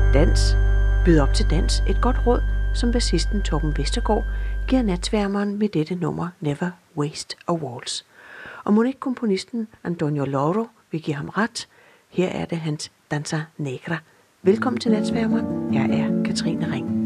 Dans. Byd op til dans. Et godt råd, som bassisten Torben Vestergaard giver natsværmeren med dette nummer Never Waste a Waltz. Og mon ikke komponisten Antonio Lauro vil give ham ret. Her er det hans Danza Negra. Velkommen til natsværmeren. Jeg er Katrine Ring.